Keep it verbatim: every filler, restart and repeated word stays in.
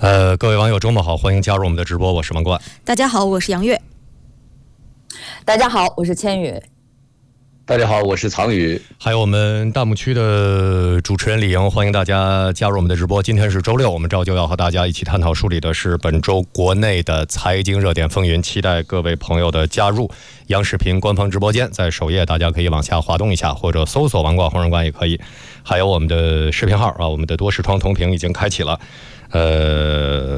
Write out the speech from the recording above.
呃，各位网友周末好，欢迎加入我们的直播，我是王冠。 大家好，我是杨月。 大家好，我是千羽。 大家好，我是藏宇， 还有我们弹幕区的主持人李莹，欢迎大家加入我们的直播。今天是周六，我们照旧要和大家一起探讨梳理的是本周国内的财经热点风云，期待各位朋友的加入。央视频官方直播间在首页，大家可以往下滑动一下，或者搜索王冠红人馆也可以。还有我们的视频号啊，我们的多视窗同屏已经开启了，呃。